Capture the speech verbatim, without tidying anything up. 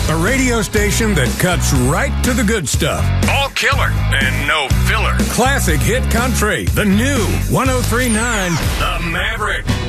A radio station that cuts right to the good stuff. All killer and no filler. Classic hit country. The new one oh three point nine The Maverick.